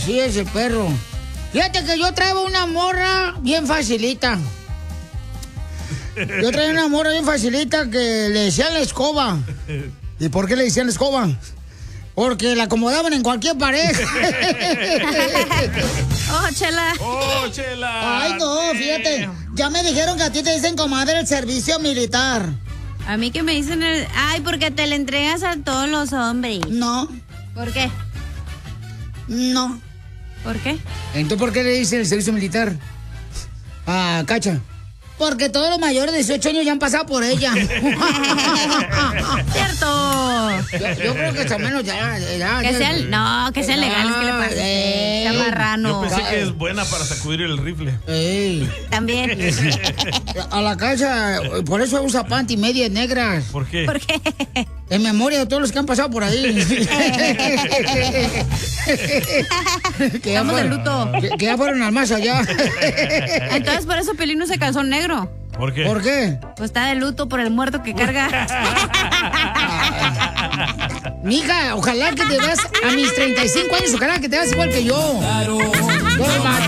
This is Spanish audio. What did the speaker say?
Así es el perro. Fíjate que yo traigo una morra bien facilita. Yo traía una morra bien facilita que le decían la escoba. ¿Y por qué le decían la escoba? Porque la acomodaban en cualquier pared. ¡Oh, Chela! ¡Oh, Chela! Ay, no, fíjate. Ya me dijeron que a ti te dicen comadre el servicio militar. A mí que me dicen Ay, porque te le entregas a todos los hombres. No. ¿Por qué? No. ¿Por qué? Entonces, ¿por qué le dicen el servicio militar? Ah, Cacha. Porque todos los mayores de 18 años ya han pasado por ella. ¡Cierto! Yo creo que hasta menos ya. Que sea, no, que sea legal, es que le parece. Sea marrano. Yo pensé que es buena para sacudir el rifle. También. A la casa, por eso usa panty medias negras. ¿Por qué? ¿Por qué? En memoria de todos los que han pasado por ahí. Estamos de luto. Que ya fueron al más allá. Entonces, por eso Pelín usa calzón negro. ¿Por qué? ¿Por qué? Pues está de luto por el muerto que carga. Mija, ojalá que te veas a mis 35 años, ojalá que te veas igual que yo. Claro.